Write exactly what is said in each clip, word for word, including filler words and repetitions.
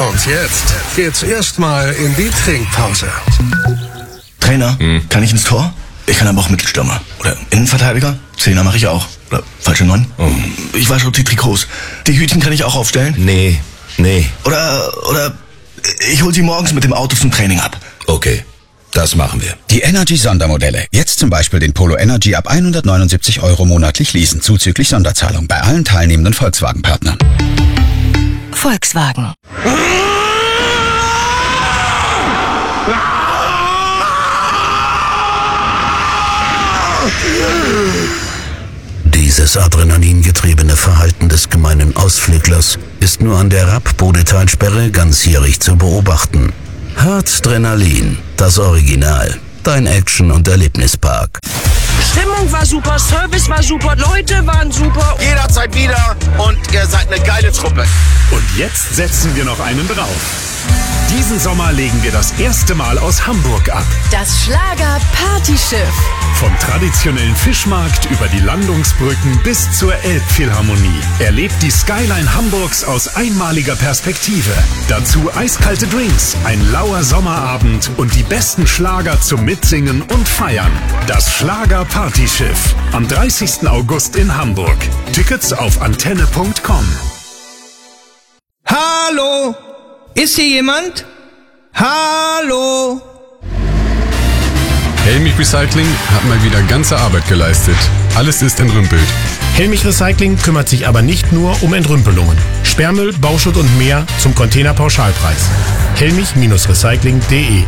Und jetzt geht's erstmal in die Trinkpause. Trainer, hm. kann ich ins Tor? Ich kann aber auch Mittelstürmer. Oder Innenverteidiger? Zehner mache ich auch. Oder falsche Neun? Oh. Ich wasche auch die Trikots. Die Hütchen kann ich auch aufstellen? Nee, nee. Oder, oder ich hol sie morgens mit dem Auto zum Training ab. Okay, das machen wir. Die Energy-Sondermodelle. Jetzt zum Beispiel den Polo Energy ab hundertneunundsiebzig Euro monatlich leasen, zuzüglich Sonderzahlung bei allen teilnehmenden Volkswagen-Partnern. Volkswagen. Dieses adrenalingetriebene Verhalten des gemeinen Ausflüglers ist nur an der Rapp-Bodetalsperre ganzjährig zu beobachten. Harzdrenalin, das Original. Dein Action- und Erlebnispark. Stimmung war super, Service war super, Leute waren super. Jederzeit wieder und ihr seid eine geile Truppe. Und jetzt setzen wir noch einen drauf. Diesen Sommer legen wir das erste Mal aus Hamburg ab. Das Schlager-Partyschiff. Vom traditionellen Fischmarkt über die Landungsbrücken bis zur Elbphilharmonie. Erlebt die Skyline Hamburgs aus einmaliger Perspektive. Dazu eiskalte Drinks, ein lauer Sommerabend und die besten Schlager zum Mitsingen und Feiern. Das Schlager-Partyschiff. Am dreißigsten August in Hamburg. Tickets auf antenne punkt com. Hallo? Ist hier jemand? Hallo? Helmich Recycling hat mal wieder ganze Arbeit geleistet. Alles ist entrümpelt. Helmich Recycling kümmert sich aber nicht nur um Entrümpelungen. Sperrmüll, Bauschutt und mehr zum Containerpauschalpreis. helmich Recycling punkt de.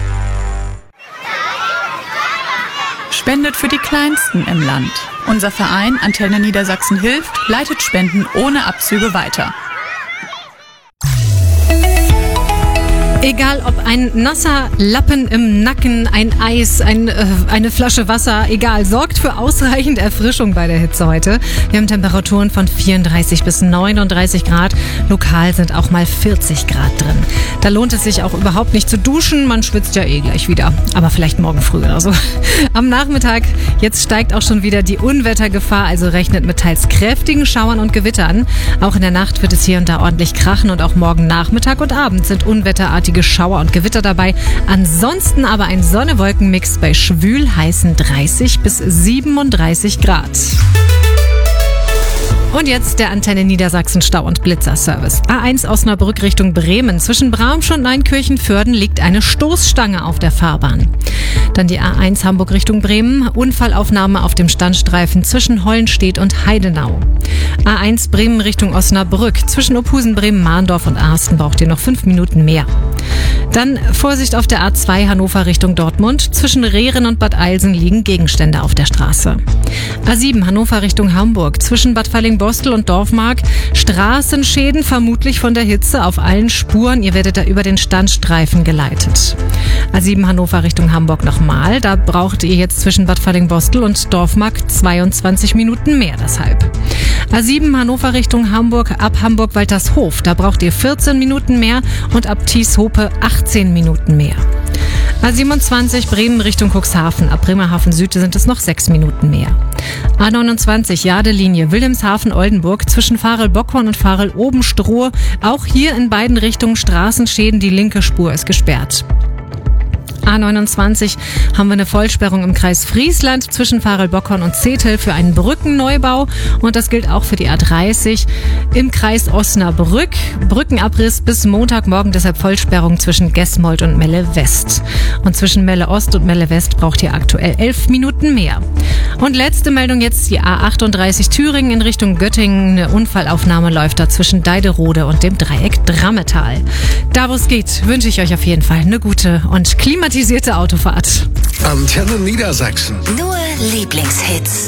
Spendet für die Kleinsten im Land. Unser Verein Antenne Niedersachsen hilft, leitet Spenden ohne Abzüge weiter. Egal ob ein nasser Lappen im Nacken, ein Eis, ein, äh, eine Flasche Wasser, egal, sorgt für ausreichend Erfrischung bei der Hitze heute. Wir haben Temperaturen von vierunddreißig bis neununddreißig Grad. Lokal sind auch mal vierzig Grad drin. Da lohnt es sich auch überhaupt nicht zu duschen. Man schwitzt ja eh gleich wieder. Aber vielleicht morgen früh oder so. Am Nachmittag, jetzt steigt auch schon wieder die Unwettergefahr, also rechnet mit teils kräftigen Schauern und Gewittern. Auch in der Nacht wird es hier und da ordentlich krachen und auch morgen Nachmittag und Abend sind unwetterartige Schauer und Gewitter dabei. Ansonsten aber ein Sonne-Wolken-Mix bei schwül heißen dreißig bis siebenunddreißig Grad. Und jetzt der Antenne Niedersachsen Stau- und Blitzerservice. A eins Osnabrück Richtung Bremen. Zwischen Bramsch und Neunkirchen-Vörden liegt eine Stoßstange auf der Fahrbahn. Dann die A eins Hamburg Richtung Bremen. Unfallaufnahme auf dem Standstreifen zwischen Hollenstedt und Heidenau. A eins Bremen Richtung Osnabrück. Zwischen Ophusen, Bremen, Mahndorf und Arsten braucht ihr noch fünf Minuten mehr. Dann Vorsicht auf der A zwei Hannover Richtung Dortmund. Zwischen Rehren und Bad Eilsen liegen Gegenstände auf der Straße. A sieben Hannover Richtung Hamburg. Zwischen Bad Fallingbostel und Dorfmark. Straßenschäden vermutlich von der Hitze auf allen Spuren. Ihr werdet da über den Standstreifen geleitet. A sieben Hannover Richtung Hamburg nochmal. Da braucht ihr jetzt zwischen Bad Fallingbostel und Dorfmark zweiundzwanzig Minuten mehr deshalb. A sieben Hannover Richtung Hamburg ab Hamburg-Waltershof. Da braucht ihr vierzehn Minuten mehr und ab Thieshope achtzehn Minuten mehr. A siebenundzwanzig Bremen Richtung Cuxhaven. Ab Bremerhaven Süd sind es noch sechs Minuten mehr. A neunundzwanzig Jadelinie Wilhelmshaven-Oldenburg zwischen Farel-Bockhorn und Farel-Obenstrohe. Auch hier in beiden Richtungen Straßenschäden. Die linke Spur ist gesperrt. A neunundzwanzig haben wir eine Vollsperrung im Kreis Friesland zwischen Farel-Bockhorn und Zetel für einen Brückenneubau. Und das gilt auch für die A dreißig im Kreis Osnabrück. Brückenabriss bis Montagmorgen, deshalb Vollsperrung zwischen Gesmold und Melle-West. Und zwischen Melle-Ost und Melle-West braucht ihr aktuell elf Minuten mehr. Und letzte Meldung jetzt die A achtunddreißig Thüringen in Richtung Göttingen. Eine Unfallaufnahme läuft da zwischen Deiderode und dem Dreieck Drammetal. Da wo es geht, wünsche ich euch auf jeden Fall eine gute und klimatisierte Autofahrt. Antenne Niedersachsen. Nur Lieblingshits.